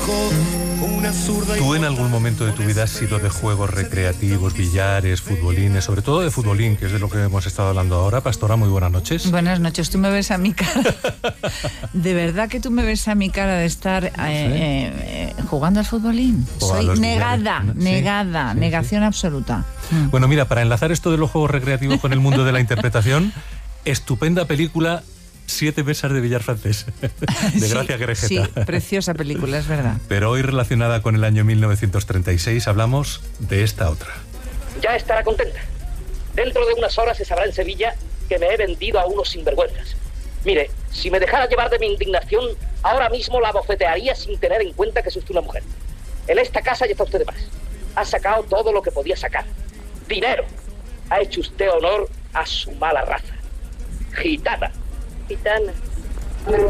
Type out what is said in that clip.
¿Tú en algún momento de tu vida has sido de juegos recreativos, billares, futbolines, sobre todo de futbolín, que es de lo que hemos estado hablando ahora? Pastora, muy buenas noches. Buenas noches, tú me ves a mi cara. ¿De verdad que tú me ves a mi cara de estar jugando al futbolín? Soy negada, negación absoluta. Bueno, mira, para enlazar esto de los juegos recreativos con el mundo de la interpretación, estupenda película, 7 mesas de billar francés, de Gracia Querejeta. Sí, preciosa película, es verdad. Pero hoy, relacionada con el año 1936, hablamos de esta otra. Ya estará contenta. Dentro de unas horas se sabrá en Sevilla que me he vendido a unos sinvergüenzas. Mire, si me dejara llevar de mi indignación, ahora mismo la bofetearía sin tener en cuenta que es usted una mujer. En esta casa ya está usted de más. Ha sacado todo lo que podía sacar. Dinero. Ha hecho usted honor a su mala raza. Gitana.